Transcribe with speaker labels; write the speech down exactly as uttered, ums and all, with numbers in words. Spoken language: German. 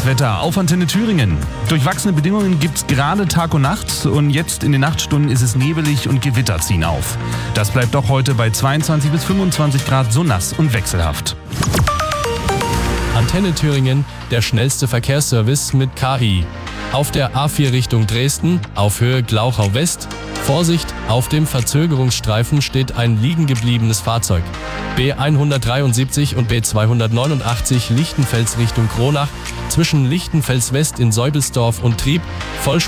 Speaker 1: Das Wetter auf Antenne Thüringen. Durchwachsene Bedingungen gibt's gerade Tag und Nacht und jetzt in den Nachtstunden ist es nebelig und Gewitter ziehen auf. Das bleibt auch heute bei zweiundzwanzig bis fünfundzwanzig Grad so nass und wechselhaft.
Speaker 2: Antenne Thüringen, der schnellste Verkehrsservice mit K I. Auf der A vier Richtung Dresden, auf Höhe Glauchau West. Vorsicht, auf dem Verzögerungsstreifen steht ein liegen gebliebenes Fahrzeug. B hundertdreiundsiebzig und B zweihundertneunundachtzig Lichtenfels Richtung Kronach, zwischen Lichtenfels West in Seubelsdorf und Trieb, voll